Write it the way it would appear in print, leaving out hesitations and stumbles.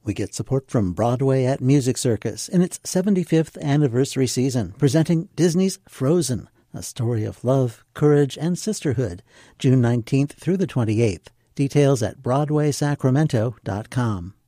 We get support from Broadway at Music Circus in its 75th anniversary season, presenting Disney's Frozen, a story of love, courage, and sisterhood, June 19th through the 28th. Details at BroadwaySacramento.com.